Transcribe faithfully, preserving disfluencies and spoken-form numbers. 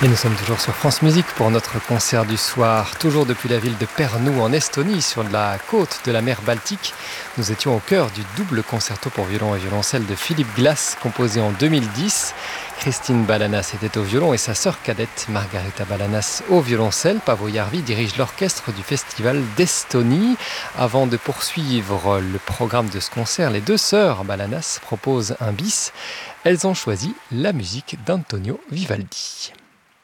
Et nous sommes toujours sur France Musique pour notre concert du soir, toujours depuis la ville de Pärnu en Estonie, sur la côte de la mer Baltique. Nous étions au cœur du double concerto pour violon et violoncelle de Philippe Glass, composé en deux mille dix. Christine Balanas était au violon et sa sœur cadette Margarita Balanas au violoncelle. Paavo Järvi dirige l'orchestre du festival d'Estonie. Avant de poursuivre le programme de ce concert, les deux sœurs Balanas proposent un bis. Elles ont choisi la musique d'Antonio Vivaldi.